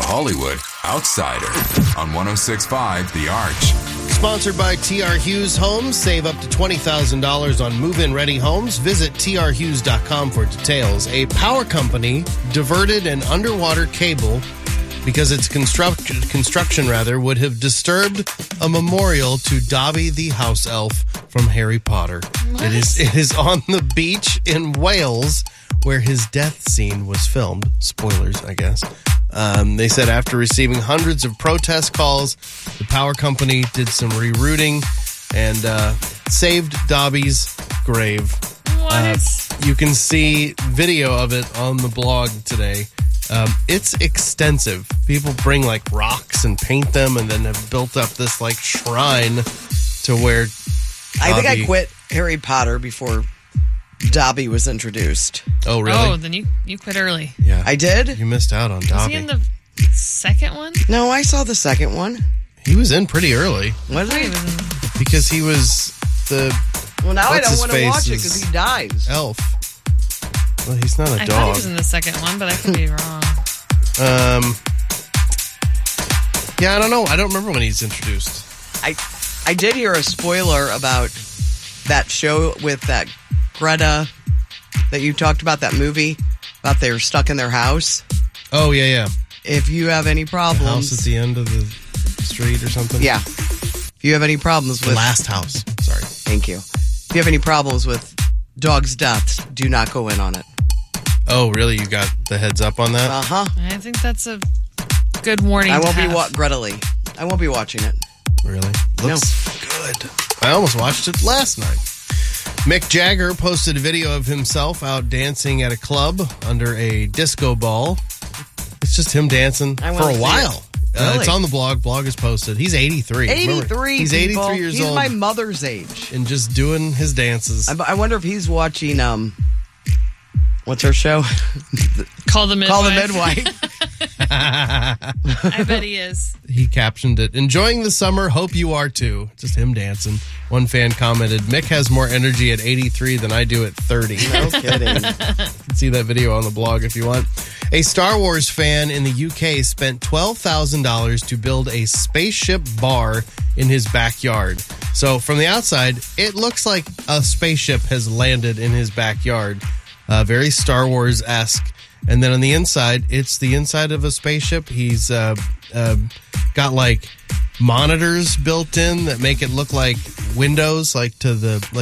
Hollywood Outsider on 106.5 The Arch. Sponsored by TR Hughes Homes. Save up to $20,000 on move-in ready homes. Visit trhughes.com for details. A power company diverted an underwater cable because its construction would have disturbed a memorial to Dobby the house elf from Harry Potter. It is on the beach in Wales where his death scene was filmed. Spoilers, I guess. They said after receiving hundreds of protest calls, the power company did some rerouting and saved Dobby's grave. You can see video of it on the blog today. It's extensive. People bring like rocks and paint them and then have built up this like shrine to where Dobby... I think I quit Harry Potter before Dobby was introduced. Oh, really? Oh, then you quit early. Yeah. I did? You missed out on Dobby. Was he in the second one? No, I saw the second one. He was in pretty early. Was he? Because he was the... Well, now I don't want to watch it because he dies. Elf. Well, he's not a dog. I thought he was in the second one, but I could be wrong. Yeah, I don't know. I don't remember when he's introduced. I did hear a spoiler about that show with that Greta that you talked about, that movie about they're stuck in their house. Oh, yeah. If you have any problems... The house at the end of the street or something? Yeah. If you have any problems with... The last house. Sorry. Thank you. If you have any problems with dogs' deaths, do not go in on it. Oh, really? You got the heads up on that? Uh-huh. I think that's a good warning. I won't be Greta Lee. I won't be watching it. Really? Looks good. I almost watched it last night. Mick Jagger posted a video of himself out dancing at a club under a disco ball. It's just him dancing for a while. Really? It's on the blog. Blog is posted. He's 83. 83. Remember, he's 83 years old. He's my mother's age. And just doing his dances. I wonder if he's watching, what's her show? Call the Midwife. Call the Midwife. I bet he is. He captioned it, "Enjoying the summer, hope you are too." Just him dancing. One fan commented, "Mick has more energy at 83 than I do at 30. No kidding. You can see that video on the blog if you want. A Star Wars fan in the UK spent $12,000 to build a spaceship bar in his backyard. So from the outside, it looks like a spaceship has landed in his backyard. Very Star Wars-esque. And then on the inside, it's the inside of a spaceship. He's got like monitors built in that make it look like windows, like to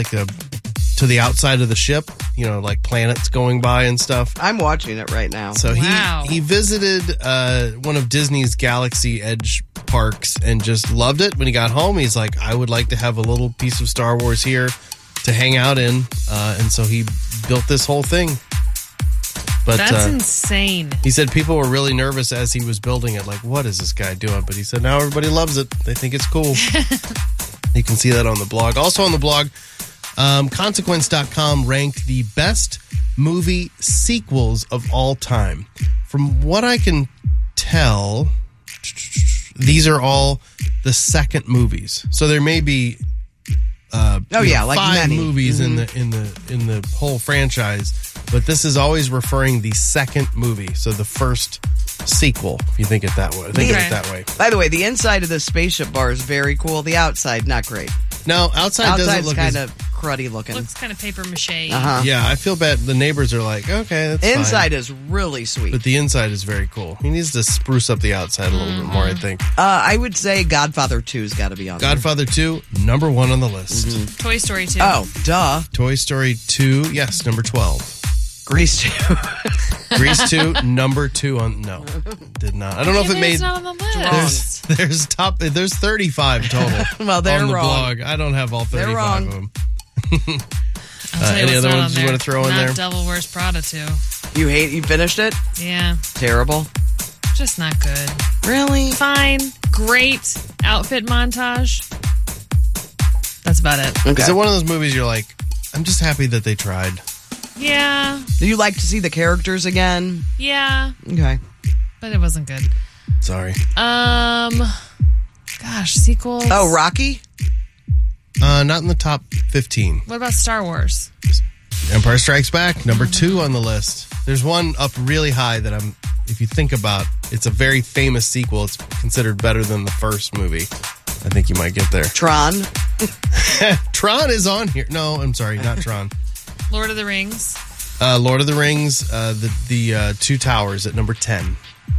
the outside of the ship. You know, like planets going by and stuff. I'm watching it right now. So he visited one of Disney's Galaxy Edge parks and just loved it. When he got home, he's like, I would like to have a little piece of Star Wars here to hang out in. And so he built this whole thing. But, that's insane. He said people were really nervous as he was building it. Like, what is this guy doing? But he said now everybody loves it. They think it's cool. You can see that on the blog. Also on the blog, Consequence.com ranked the best movie sequels of all time. From what I can tell, these are all the second movies. So there may be like 5 movies in the whole franchise, but this is always referring the second movie, so the first sequel. If you think it that way, think of it that way. By the way, the inside of the spaceship bar is very cool. The outside, not great. No, outside doesn't look kind of cruddy looking. Looks kind of paper mache. Uh-huh. Yeah, I feel bad. The neighbors are like, okay, that's fine. Inside is really sweet, but the inside is very cool. He needs to spruce up the outside a little bit more, I think. I would say Godfather 2's got to be on there. Godfather 2, number 1 on the list. Mm-hmm. Toy Story 2. Oh, duh. Toy Story 2, yes, number 12. Grease 2. Grease 2, number 2 on... No, did not. I don't know if it made... It's not on the list. There's 35 total. Well, they're on the wrong. blog. I don't have all 35 They're wrong. of them. Any other ones you want to throw in there? Devil Wears Prada 2. You finished it? Yeah. Terrible. Just not good. Really? Fine. Great outfit montage. That's about it. Okay. Is it one of those movies you're like, I'm just happy that they tried? Yeah. Do you like to see the characters again? Yeah. Okay. But it wasn't good. Sorry. Gosh, sequels. Oh, Rocky? Not in the top 15. What about Star Wars? Empire Strikes Back, number 2 on the list. There's one up really high that if you think about, it's a very famous sequel. It's considered better than the first movie. I think you might get there. Tron. Tron is on here. No, I'm sorry, not Tron. Lord of the Rings. Lord of the Rings, the Two Towers at number 10.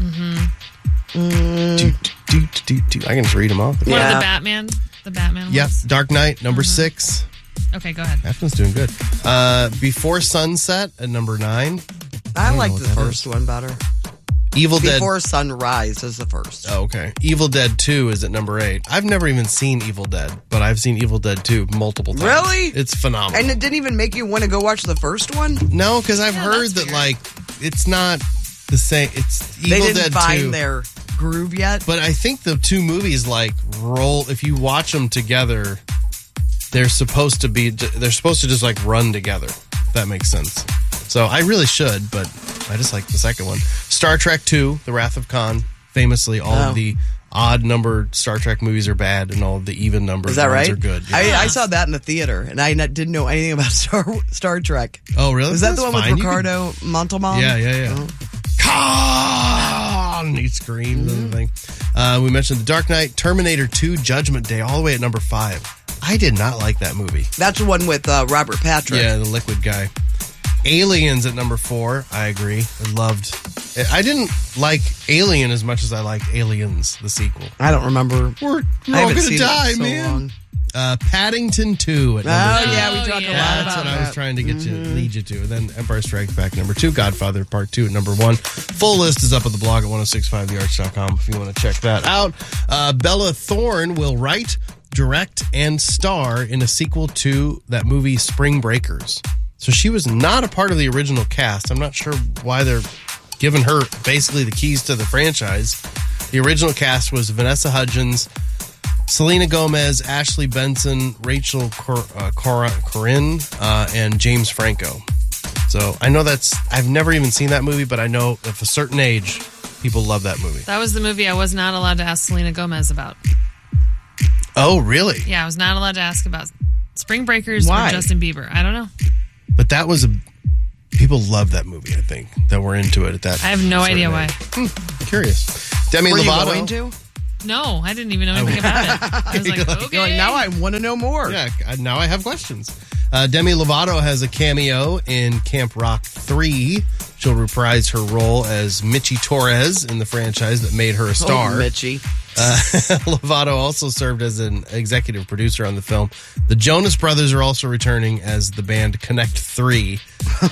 I can just read them off. What are the Batman? The Batman Yep. ones? Dark Knight, number 6. Okay, go ahead. Afton's doing good. Before Sunset at number 9. I like know the what that first one better. Evil Dead. Before Sunrise is the first. Oh, okay. Evil Dead 2 is at number 8. I've never even seen Evil Dead, but I've seen Evil Dead 2 multiple times. Really? It's phenomenal. And it didn't even make you want to go watch the first one? No, because I've heard that's that, weird. it's not the same. It's Evil They didn't Dead 2. find their groove yet? But I think the two movies roll. If you watch them together, they're supposed to just run together. If that makes sense. So I really should, but I just like the second one. Star Trek 2, The Wrath of Khan. Famously, all of the odd numbered Star Trek movies are bad, and all of the even numbered Is that ones right? are good. Yeah. I saw that in the theater, and I didn't know anything about Star Trek. Oh, really? Was that That's the one fine. with You can- Ricardo Montalban? Yeah. Khan! He screams and everything. We mentioned The Dark Knight, Terminator 2, Judgment Day, all the way at number 5. I did not like that movie. That's the one with Robert Patrick. Yeah, the liquid guy. Aliens at number 4. I agree. I didn't like Alien as much as I liked Aliens, the sequel. I don't remember. We're I all haven't gonna seen die, it in so man. long. Paddington 2 at number 2. Yeah, we talked a lot yeah. about That's what that. I was trying to lead you to. And then Empire Strikes Back, number 2. Godfather Part 2 at number 1. Full list is up at the blog at 1065thearch.com if you want to check that out. Bella Thorne will write, direct, and star in a sequel to that movie Spring Breakers. So she was not a part of the original cast. I'm not sure why they're giving her basically the keys to the franchise. The original cast was Vanessa Hudgens, Selena Gomez, Ashley Benson, Rachel Corinne, and James Franco. So I know I've never even seen that movie, but I know of a certain age, people love that movie. That was the movie I was not allowed to ask Selena Gomez about. Oh, really? Yeah, I was not allowed to ask about Spring Breakers Why? or Justin Bieber. I don't know. But that was people loved that movie, I think, that were into it at that I have no certain idea age. why. Curious. Demi Were you Lovato. going to? No, I didn't even know anything about it. I was like, okay. You're like, now I want to know more. Yeah, now I have questions. Demi Lovato has a cameo in Camp Rock 3. She'll reprise her role as Mitchie Torres in the franchise that made her a star. Oh, Mitchie. Lovato also served as an executive producer on the film. The Jonas Brothers are also returning as the band Connect 3.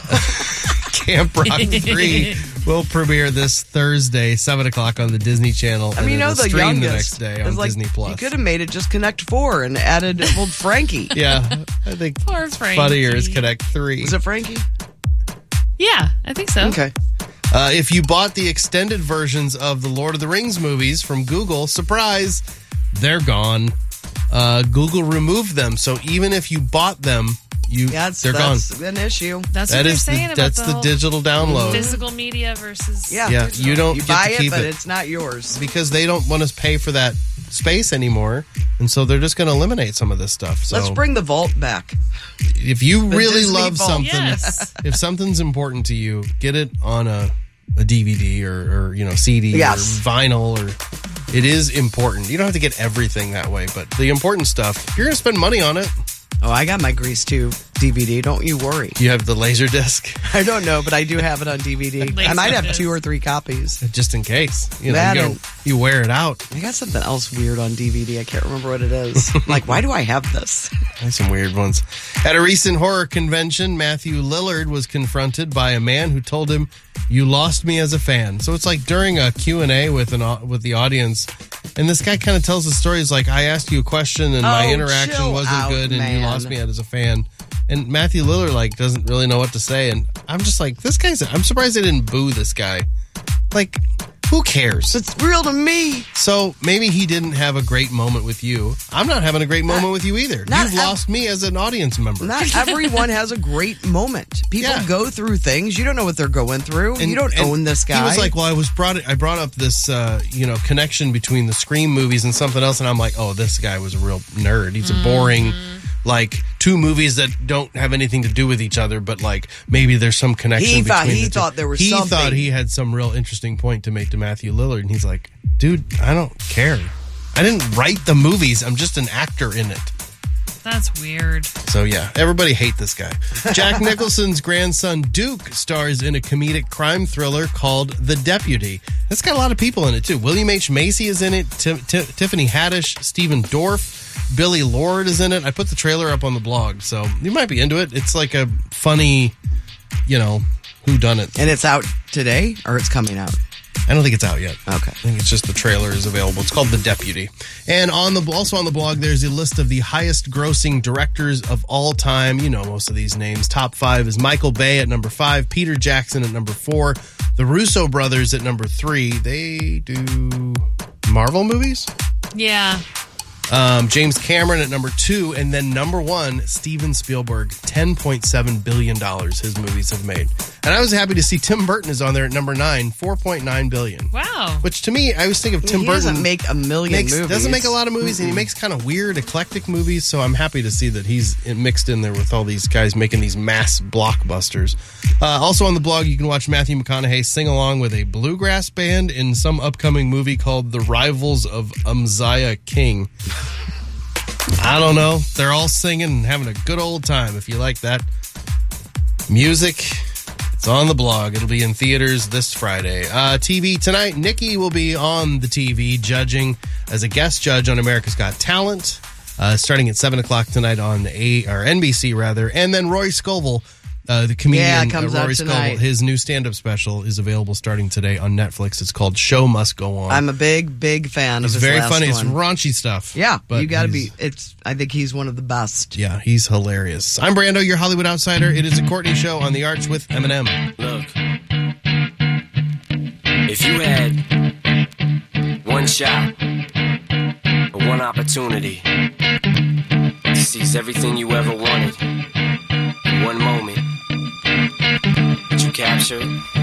Camp Rock 3 will premiere this Thursday, 7 o'clock on the Disney Channel. I mean, and it'll the stream youngest the next day on is like, Disney Plus. You could have made it just Connect 4 and added old Frankie. Yeah, I think Poor Frankie. funnier is Connect 3. Was it Frankie? Yeah, I think so. Okay. If you bought the extended versions of the Lord of the Rings movies from Google, surprise, they're gone. Google removed them, so even if you bought them, they're gone. That's an issue. That's what That they're is saying about that's the the whole digital download physical media versus Yeah. Yeah, you don't You get buy to it, keep but it it's not yours. because they don't want to pay for that space anymore, and so they're just going to eliminate some of this stuff. So Let's bring the vault back. if you the really Disney love Vault. something, Yes. if something's important to you, get it on a DVD or CD Yes. or vinyl, or it is important. You don't have to get everything that way, but the important stuff, if you're going to spend money on it, Oh, I got my Grease 2 DVD. Don't you worry. you have the laser disc I don't know, but I do have it on DVD. I might have 2 or 3 copies. just in case. That and- You wear it out. I got something else weird on DVD. I can't remember what it is. Like, why do I have this? There's some weird ones. At a recent horror convention, Matthew Lillard was confronted by a man who told him, "You lost me as a fan." So it's like during a Q&A with the audience, and this guy kind of tells the story. He's like, "I asked you a question, and my Oh, interaction chill wasn't out, good, and you man. lost me as a fan." And Matthew Lillard doesn't really know what to say, and I'm just like, I'm surprised they didn't boo this guy. Like, who cares? It's real to me. So maybe he didn't have a great moment with you. I'm not having a great moment with you either. not You've ev- lost me as an audience member. Not everyone has a great moment. People Yeah. go through things. You don't know what they're going through. You don't own this guy. He was like, "Well, I brought up this connection between the Scream movies and something else," and I'm like, "Oh, this guy was a real nerd. He's a boring, like two movies that don't have anything to do with each other, but like maybe there's some connection. He between thought there was He something. thought he had some real interesting point to make to Matthew Lillard, and he's like, dude, I don't care. I didn't write the movies. I'm just an actor in it. That's weird. So yeah, everybody hate this guy. Jack Nicholson's grandson Duke stars in a comedic crime thriller called The Deputy. It's got a lot of people in it too. William H. Macy is in it. Tiffany Haddish, Stephen Dorff, Billy Lord is in it. I put the trailer up on the blog, so you might be into it. It's like a funny, whodunit. And it's out today, or it's coming out? I don't think it's out yet. Okay. I think it's just the trailer is available. It's called The Deputy. And also on the blog, there's a list of the highest grossing directors of all time. You know most of these names. Top 5 is Michael Bay at number 5, Peter Jackson at number 4, the Russo brothers at number 3. They do Marvel movies? Yeah. James Cameron at number 2, and then number 1, Steven Spielberg, $10.7 billion his movies have made. And I was happy to see Tim Burton is on there at number 9, $4.9 billion. Wow. Which to me, I always think of Tim Burton. Doesn't make a million movies. Doesn't make a lot of movies, and he makes kind of weird, eclectic movies, so I'm happy to see that he's mixed in there with all these guys making these mass blockbusters. Also on the blog, you can watch Matthew McConaughey sing along with a bluegrass band in some upcoming movie called The Rivals of Umziah King. I don't know. They're all singing and having a good old time. If you like that music, it's on the blog. It'll be in theaters this Friday. TV tonight, Nikki will be on the TV judging as a guest judge on America's Got Talent, starting at 7 o'clock tonight on NBC, rather. And then Roy Scovel, the comedian, comes Rory out tonight. Scovel, his new stand-up special is available starting today on Netflix. It's called Show Must Go On. I'm a big fan of He's his very last funny. one. It's raunchy stuff. Yeah, but you got to be. I think he's one of the best. Yeah, he's hilarious. I'm Brando, your Hollywood outsider. It is a Courtney Show on the Arch with Eminem. Look, if you had one shot or one opportunity to seize everything you ever wanted in one moment, would you capture it?